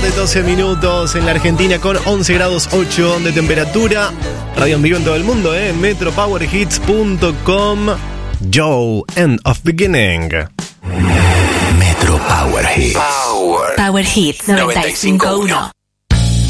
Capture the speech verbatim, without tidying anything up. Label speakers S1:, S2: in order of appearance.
S1: tarde, doce minutos en la Argentina con once grados ocho de temperatura. Radio en vivo en todo el mundo, ¿eh? metro power hits punto com. Joe, End of Beginning.
S2: Metro Power Hits.
S3: Power, Power Hits noventa y cinco punto uno.